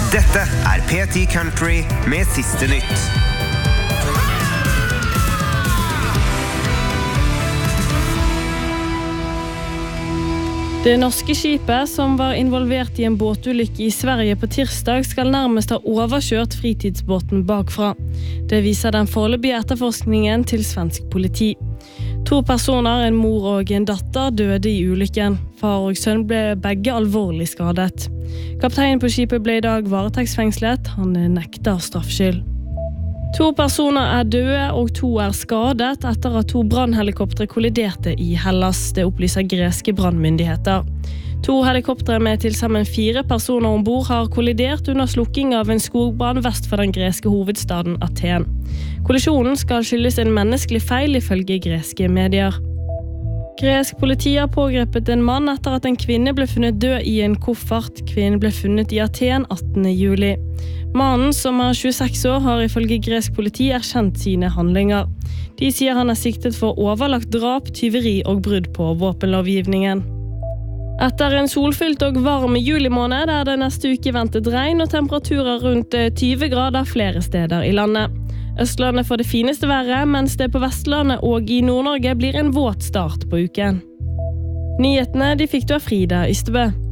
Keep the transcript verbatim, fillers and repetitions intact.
Dette er P ti Country med siste nytt. Det norske skipet som var involvert i en båtulykke i Sverige på tirsdag skal nærmest ha overkjørt fritidsbåten bakfra. Det viser den foreløpige etterforskningen til svensk politi. To personer, en mor og en datter, døde i ulykken. Far og sønn ble begge alvorlig skadet. Kapteinen på skipet ble i dag varetektsfengslet. Han nekter straffskyld. To personer er døde og to er skadet etter at to brannhelikoptre kolliderte i Hellas. Det opplyser greske brannmyndigheter. To helikoptre med til sammen fire personer ombord har kollidert under slukking av en skogbrann vest for den greske hovedstaden Aten. Kollisjonen skal skyldes en menneskelig feil ifølge greske medier. Gresk politi har pågrepet en mann etter at en kvinne ble funnet død i en koffert. Kvinnen ble funnet i Aten attende juli. Mannen, som er tjueseks år, har ifølge gresk politi erkjent sine handlinger. De sier han er siktet for overlagt drap, tyveri og brudd på våpenlovgivningen. Etter en solfylt og varm julimåned er det neste uke ventet regn og temperaturer rundt tyve grader flere steder i landet. Østlandet får det fineste været, mens det på Vestlandet og i Nord-Norge blir en våt start på uken. Nyhetene de fikk du av Frida Ystebø.